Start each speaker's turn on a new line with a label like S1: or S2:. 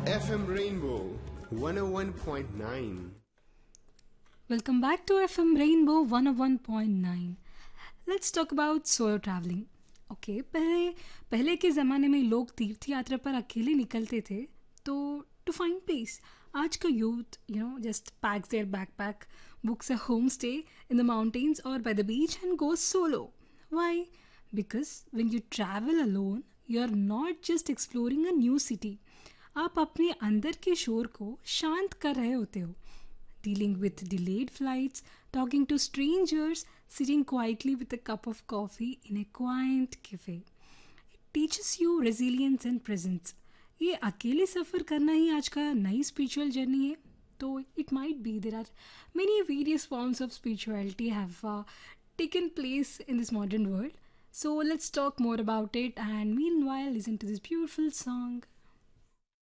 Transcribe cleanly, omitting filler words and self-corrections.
S1: FM Rainbow 101.9.
S2: Welcome back to FM Rainbow 101.9. Let's talk about solo traveling. Okay पहले पहले के ज़माने में लोग तीर्थ यात्रा पर अकेले निकलते थे तो टू फाइंड पीस. आज का youth just PACS there backpack, books a home stay in the mountains और by the beach and goes solo. Why? Because when you travel alone you are not just exploring a new city. आप अपने अंदर के शोर को शांत कर रहे होते हो, dealing with delayed flights, talking to strangers, sitting quietly with a cup of coffee in a quiet cafe. It teaches you resilience and presence. ये अकेले सफ़र करना ही आज का नई स्पिरिचुअल जर्नी है. तो it might be there are many various forms of spirituality have taken place in this modern world. So let's talk more about it and meanwhile listen to this beautiful song